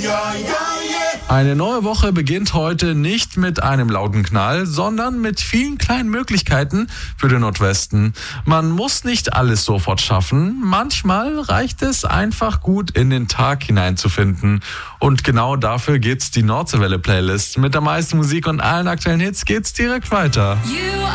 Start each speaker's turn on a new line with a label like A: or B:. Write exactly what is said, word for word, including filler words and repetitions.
A: Eine neue Woche beginnt heute nicht mit einem lauten Knall, sondern mit vielen kleinen Möglichkeiten für den Nordwesten. Man muss nicht alles sofort schaffen. Manchmal reicht es einfach gut in den Tag hineinzufinden. Und genau dafür geht's die Nordseewelle-Playlist. Mit der meisten Musik und allen aktuellen Hits geht's direkt weiter.